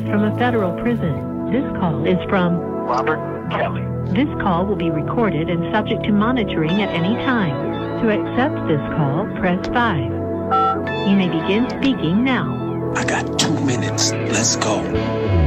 from a federal prison. This call is from Robert Kelly. This call will be recorded and subject to monitoring at any time. To accept this call, press 5. You may begin speaking now. I got 2 minutes. Let's go.